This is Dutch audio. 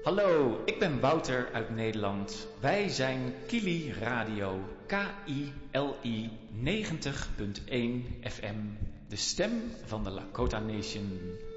Hallo, ik ben Wouter uit Nederland. Wij zijn Kili Radio, KILI 90.1 FM, de stem van de Lakota Nation.